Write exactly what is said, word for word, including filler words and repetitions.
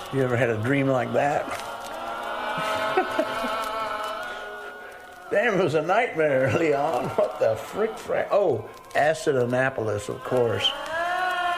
You ever had a dream like that? Damn, it was a nightmare, Leon. What the frick, frack? Oh, acid Annapolis, of course.